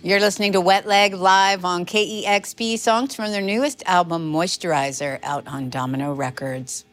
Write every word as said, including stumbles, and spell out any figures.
You're listening to Wet Leg live on K E X P, songs from their newest album, Moisturizer, out on Domino Records.